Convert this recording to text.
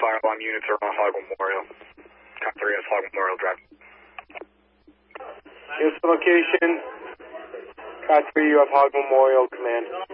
fire alarm units are on Hog Memorial. Top 3 is Hog Memorial Drive. Here's the location. Cot 3, you have Hog Memorial Command.